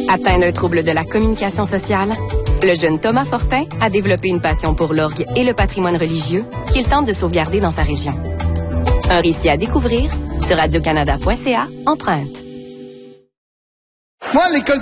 Atteint d'un trouble de la communication sociale, le jeune Thomas Fortin a développé une passion pour l'orgue et le patrimoine religieux qu'il tente de sauvegarder dans sa région. Un récit à découvrir sur radiocanada.ca, empreinte. Moi, l'école